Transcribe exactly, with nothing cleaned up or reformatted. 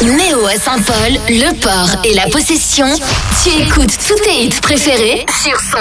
Néo à Saint-Paul, Le Port et La Possession. Tu écoutes tous tes hits préférés sur son